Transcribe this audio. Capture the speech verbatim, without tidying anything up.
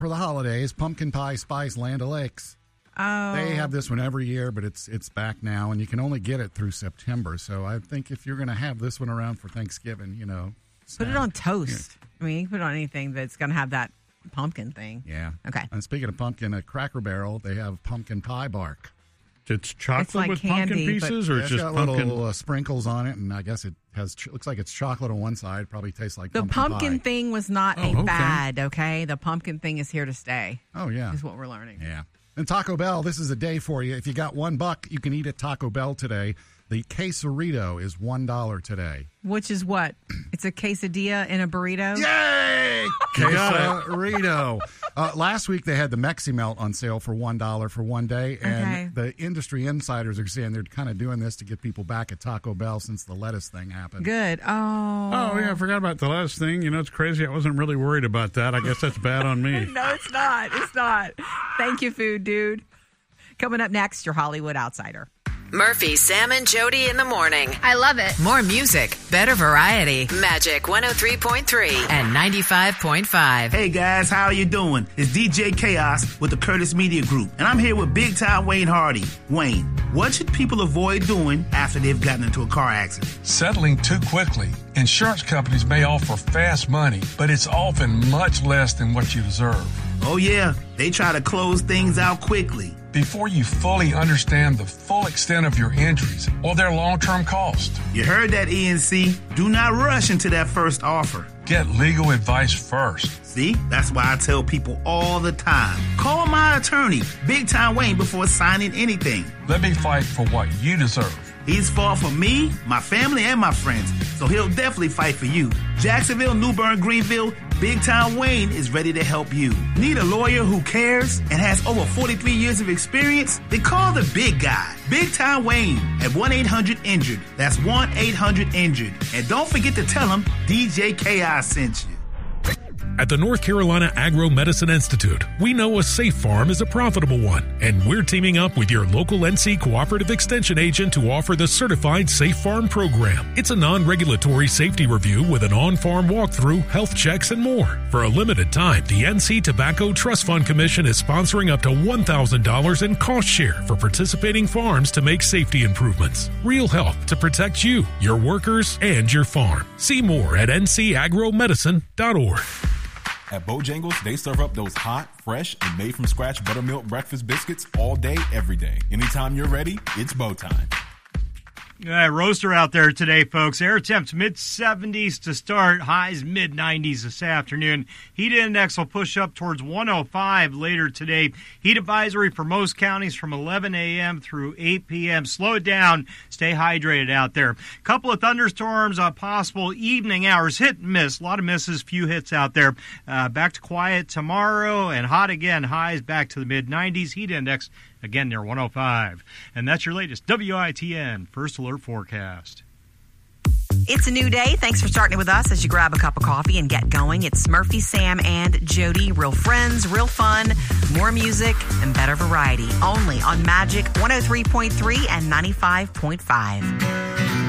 for the holidays, Pumpkin Pie Spice Land O'Lakes. Oh. They have this one every year, but it's it's back now, and you can only get it through September. So I think if you're going to have this one around for Thanksgiving, you know. Put it on toast. Yeah. I mean, you can put it on anything that's going to have that pumpkin thing. Yeah. Okay. And speaking of pumpkin, at Cracker Barrel, they have pumpkin pie bark. It's chocolate it's like with candy, pumpkin pieces, or yeah, it's just got pumpkin? little uh, sprinkles on it, and I guess it has looks like it's chocolate on one side. Probably tastes like the pumpkin, pumpkin pie. thing was not Oh, a okay. fad. Okay, the pumpkin thing is here to stay. Oh yeah, is what we're learning. Yeah. And Taco Bell, this is a day for you. If you got one buck, you can eat at Taco Bell today. The quesarito is one dollar today. Which is what? It's a quesadilla in a burrito? Yay! Quesarito. uh, last week they had the Mexi Melt on sale for one dollar for one day. And Okay. the industry insiders are saying they're kind of doing this to get people back at Taco Bell since the lettuce thing happened. Good. Oh. Oh, yeah, I forgot about the last thing. You know, it's crazy. I wasn't really worried about that. I guess that's bad on me. No, it's not. It's not. Thank you, food dude. Coming up next, your Hollywood Outsider. Murphy, Sam, and Jody in the morning. I love it. More music, better variety. Magic one oh three point three and ninety-five point five. Hey guys, how are you doing? It's D J Chaos with the Curtis Media Group, and I'm here with Big Time Wayne Hardy. Wayne, what should people avoid doing after they've gotten into a car accident? Settling too quickly. Insurance companies may offer fast money, but it's often much less than what you deserve. Oh yeah, they try to close things out quickly. Before you fully understand the full extent of your injuries or their long-term cost. You heard that, E N C. Do not rush into that first offer. Get legal advice first. See, that's why I tell people all the time. Call my attorney, Big Time Wayne, before signing anything. Let me fight for what you deserve. He's fought for me, my family, and my friends, so he'll definitely fight for you. Jacksonville, New Bern, Greenville, Big Time Wayne is ready to help you. Need a lawyer who cares and has over forty-three years of experience? Then call the big guy, Big Time Wayne, at one eight hundred injured. That's one eight hundred injured. And don't forget to tell him D J K I sent you. At the North Carolina Agro-Medicine Institute, we know a safe farm is a profitable one, and we're teaming up with your local N C Cooperative Extension agent to offer the Certified Safe Farm program. It's a non-regulatory safety review with an on-farm walkthrough, health checks, and more. For a limited time, the N C Tobacco Trust Fund Commission is sponsoring up to one thousand dollars in cost share for participating farms to make safety improvements. Real help to protect you, your workers, and your farm. See more at N C agro medicine dot org. At Bojangles, they serve up those hot, fresh, and made-from-scratch buttermilk breakfast biscuits all day, every day. Anytime you're ready, it's Bo time. Uh, roaster out there today, folks. Air temps mid seventies to start. Highs mid nineties this afternoon. Heat index will push up towards one oh five later today. Heat advisory for most counties from eleven a.m. through eight p.m. Slow it down. Stay hydrated out there. Couple of thunderstorms uh, possible evening hours. Hit and miss. A lot of misses, few hits out there. Uh, back to quiet tomorrow and hot again. Highs back to the mid nineties. Heat index again near one oh five. And that's your latest W I T N First Alert forecast. It's a new day. Thanks for starting it with us as you grab a cup of coffee and get going. It's Murphy, Sam, and Jody. Real friends, real fun, more music, and better variety. Only on Magic one oh three point three and ninety-five point five.